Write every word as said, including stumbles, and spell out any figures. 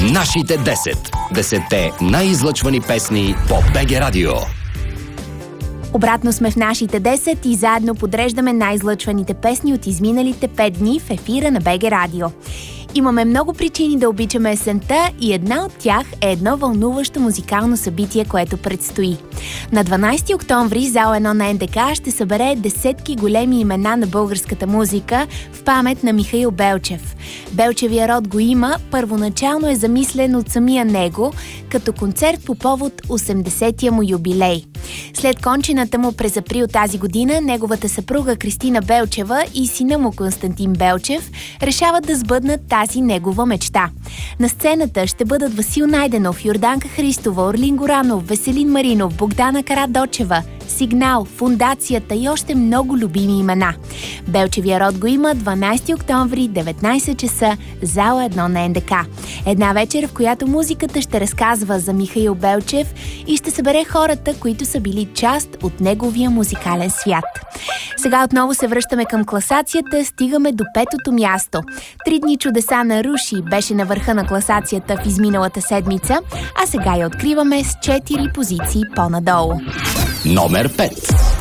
Нашите десет. Десетте най-излъчвани песни по БГ Радио. Обратно сме в нашите десет и заедно подреждаме най-излъчваните песни от изминалите пет дни в ефира на БГ Радио. Имаме много причини да обичаме есента и една от тях е едно вълнуващо музикално събитие, което предстои. На дванайсети октомври зала едно на ен де ка ще събере десетки големи имена на българската музика в памет на Михаил Белчев. Белчевия род го има, първоначално е замислен от самия него, като концерт по повод осемдесетия му юбилей. След кончината му през април тази година, неговата съпруга Кристина Белчева и сина му Константин Белчев решават да сбъднат тази негова мечта. На сцената ще бъдат Васил Найденов, Йорданка Христова, Орлин Горанов, Веселин Маринов, Богдана Карадочева, Сигнал, Фундацията и още много любими имена. Белчевия род го има дванайсети октомври, деветнайсет часа, зала едно на ен де ка. Една вечер, в която музиката ще разказва за Михаил Белчев и ще събере хората, които са били част от неговия музикален свят. Сега отново се връщаме към класацията, стигаме до петото място. Три дни чудеса на Руши беше на върха на класацията в изминалата седмица, а сега я откриваме с четири позиции по-надолу. Номер пет.